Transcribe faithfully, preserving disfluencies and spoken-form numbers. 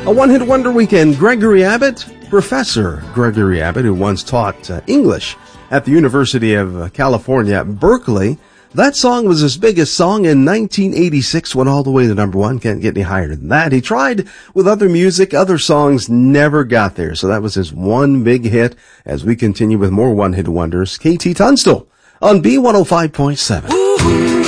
A one-hit wonder weekend. Gregory Abbott, Professor Gregory Abbott, who once taught uh, English at the University of uh, California at Berkeley. That song was his biggest song in nineteen eighty-six, went all the way to number one. Can't get any higher than that. He tried with other music. Other songs never got there. So that was his one big hit. As we continue with more one-hit wonders, K T Tunstall on B one oh five point seven.